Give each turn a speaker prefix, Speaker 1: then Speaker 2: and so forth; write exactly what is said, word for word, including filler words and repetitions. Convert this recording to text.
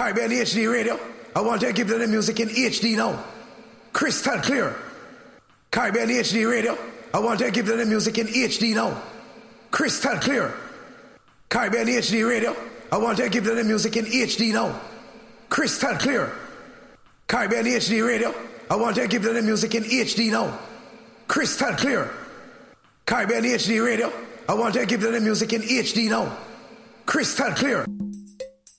Speaker 1: Caribbean H D Radio. I want to give them the music in H D now. Crystal clear. Caribbean H D Radio. I want to give them the music in H D now. Crystal clear. Caribbean H D Radio. I want to give them the music in H D now. Crystal clear. Caribbean H D Radio. I want to give them the music in H D now. Crystal clear. Caribbean H D Radio. I want to give them the music in H D now. Crystal clear.